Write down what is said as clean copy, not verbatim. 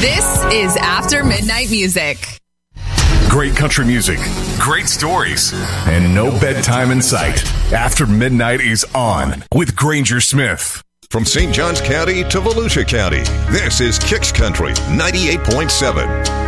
This is After Midnight Music. Great country music, great stories, and no bedtime in sight. After Midnight is on with Granger Smith. From St. Johns County to Volusia County, this is Kicks Country 98.7.